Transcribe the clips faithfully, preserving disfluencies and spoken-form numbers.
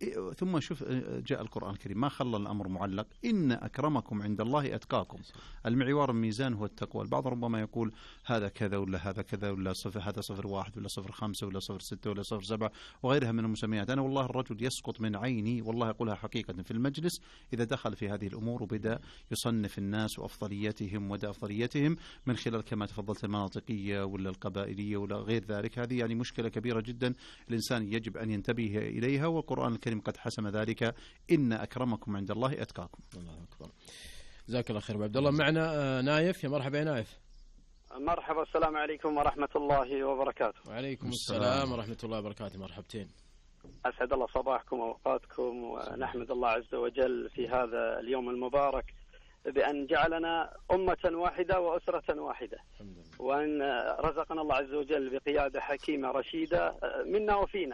ثم شوف جاء القرآن الكريم ما خلى الأمر معلق، إن أكرمكم عند الله أتقاكم. المعيار الميزان هو التقوى. البعض ربما يقول هذا كذا ولا هذا كذا ولا صفر، هذا صفر واحد ولا صفر خمسة ولا صفر ستة ولا صفر سبعة وغيرها من المسميات. أنا والله الرجل يسقط من عيني، والله أقولها حقيقة، في المجلس إذا دخل في هذه الأمور وبدأ يصنف الناس وأفضليتهم ودى أفضليتهم من خلال كما تفضلت المناطقية ولا القبائلية ولا غير ذلك. هذه يعني مشكلة كبيرة جدا الإنسان يجب أن ينتبه إليها، والقرآن الكريم قد حسم ذلك، إن أكرمكم عند الله أتقاكم. الله أكبر. جزاك الله خير. عبد الله معنا نايف. يا مرحبا يا نايف. مرحبا، السلام عليكم ورحمة الله وبركاته. وعليكم السلام ورحمة الله وبركاته. مرحبتين. أسعد الله صباحكم وأوقاتكم، ونحمد الله عز وجل في هذا اليوم المبارك بأن جعلنا أمة واحدة وأسرة واحدة، وأن رزقنا الله عز وجل بقيادة حكيمة رشيدة منا وفينا،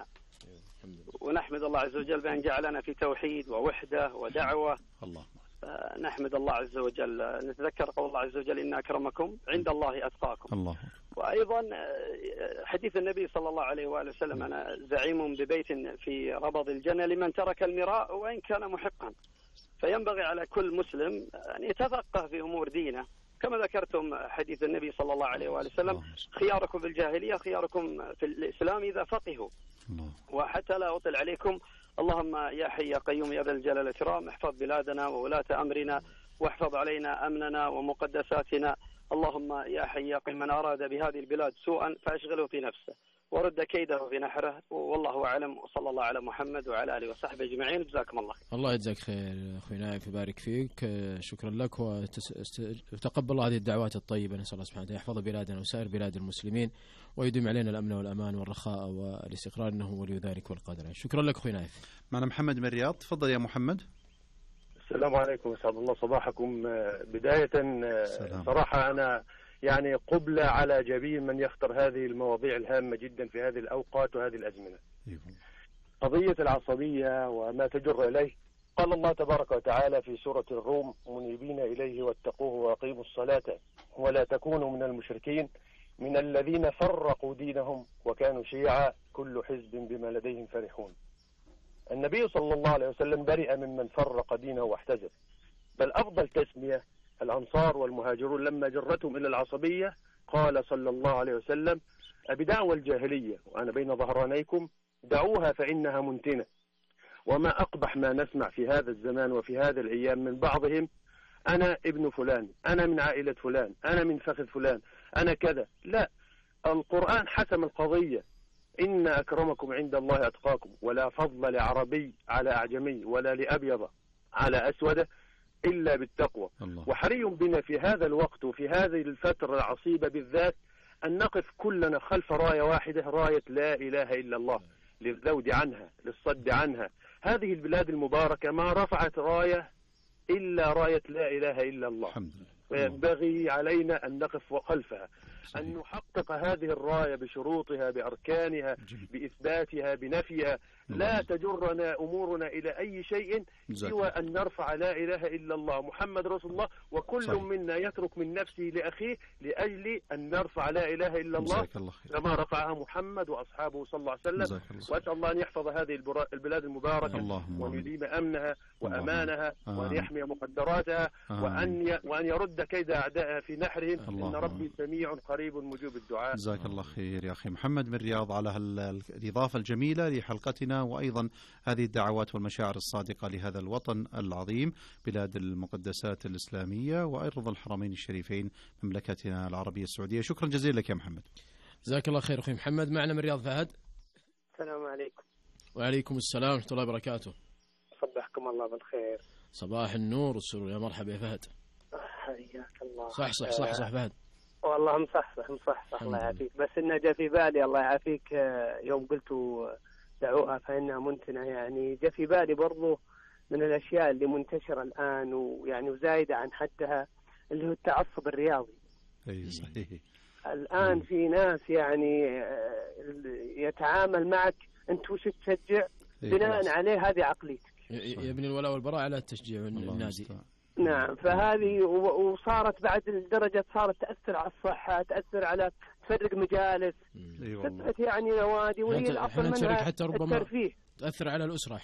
ونحمد الله عز وجل بأن جعلنا في توحيد ووحدة ودعوة. الله نحمد الله عز وجل. نتذكر قول الله عز وجل إن أكرمكم عند الله أتقاكم. الله. وأيضا حديث النبي صلى الله عليه وآله وسلم أنا زعيم ببيت في ربض الجنة لمن ترك المراء وإن كان محقا. فينبغي على كل مسلم أن يتفقه في أمور دينه، كما ذكرتم حديث النبي صلى الله عليه وآله وسلم خياركم في الجاهلية خياركم في الإسلام إذا فقهوا. وحتى لا أطل عليكم، اللهم يا حي يا قيوم يا ذا الجلال والإكرام احفظ بلادنا وولاة أمرنا، واحفظ علينا أمننا ومقدساتنا. اللهم يا حي يا قيوم من أراد بهذه البلاد سوءا فأشغله في نفسه ورد كيده في نحره، والله أعلم. وصلى الله على محمد وعلى آله وصحبه أجمعين. جزاكم الله. الله يجزاك خير أخوي نايف، يبارك فيك. شكرا لك، وتقبل الله هذه الدعوات الطيبة. نسأل الله سبحانه وتعالى يحفظ بلادنا وسائر بلاد المسلمين ويديم علينا الأمن والأمان والرخاء والاستقرار، إنه ولي ذلك والقادر. شكرا لك أخوي نايف. معنا محمد من الرياض. تفضل يا محمد. السلام عليكم، أسعد الله صباحكم. بداية سلام. صراحة أنا يعني قبلة على جبين من يختار هذه المواضيع الهامة جدا في هذه الأوقات وهذه الأزمنة. قضية العصبية وما تجر إليه. قال الله تبارك وتعالى في سورة الروم منيبين إليه واتقوه وأقيموا الصلاة ولا تكونوا من المشركين من الذين فرقوا دينهم وكانوا شيعا كل حزب بما لديهم فرحون. النبي صلى الله عليه وسلم برئ ممن فرق دينه واحتزب، بل أفضل تسمية الأنصار والمهاجرون لما جرتهم إلى العصبية قال صلى الله عليه وسلم أبدعوى الجاهلية وأنا بين ظهرانيكم دعوها فإنها منتنة. وما أقبح ما نسمع في هذا الزمان وفي هذه الأيام من بعضهم أنا ابن فلان، أنا من عائلة فلان، أنا من فخذ فلان، أنا كذا. لا، القرآن حسم القضية إن أكرمكم عند الله أتقاكم، ولا فضل لعربي على أعجمي ولا لأبيض على أسود إلا بالتقوى. الله. وحري بنا في هذا الوقت وفي هذه الفترة العصيبة بالذات أن نقف كلنا خلف راية واحدة، راية لا إله إلا الله، للذود عنها، للصد عنها. هذه البلاد المباركة ما رفعت راية إلا راية لا إله إلا الله، وينبغي علينا أن نقف خلفها، أن نحقق هذه الراية بشروطها بأركانها بإثباتها بنفيها. لا تجرنا أمورنا إلى أي شيء سوى أن نرفع لا إله إلا الله محمد رسول الله، وكل صحيح. منا يترك من نفسه لأخيه لأجل أن نرفع لا إله إلا الله كما رفعها محمد وأصحابه صلى الله عليه وسلم. وأسأل الله أن يحفظ هذه البلاد المباركة وأن يديم أمنها وأمانها وأن يحمي مقدراتها وأن وأن يرد كيد أعدائها في نحرهم. إن ربي سميع قريب مجيب الدعاء. جزاك الله خير يا أخي محمد من الرياض على الإضافة الجميلة لحلقتنا، وأيضا هذه الدعوات والمشاعر الصادقة لهذا الوطن العظيم، بلاد المقدسات الإسلامية وأيضا الحرمين الشريفين مملكتنا العربية السعودية. شكرا جزيلا لك يا محمد. جزاك الله خير أخي محمد. معنا من الرياض فهد. السلام عليكم. وعليكم السلام ورحمة الله وبركاته. صبحكم الله بالخير. صباح النور والسرور. يا مرحبا يا فهد. حياك الله. صح صح صح صح فهد. والله مصحصح مصحصح الله يعافيك. بس إنه جاء في بالي الله يعافيك يوم قلتوا دعوها فإنها منتنة، يعني جاء في بالي برضو من الأشياء اللي منتشرة الآن ويعني وزايدة عن حدها اللي هو التعصب الرياضي. أي صحيح. الآن في ناس يعني يتعامل معك أنت وش تشجع بناء عليه، هذه عقليتك. يبني الولاء والبراء على التشجيع النادي. نعم، فهذه وصارت بعد الدرجة صارت تأثر على الصحة، تأثر على تفرق مجالس، تثبت يعني نوادي، وهي الأصل منها حتى ربما الترفيه، تأثر على الأسرة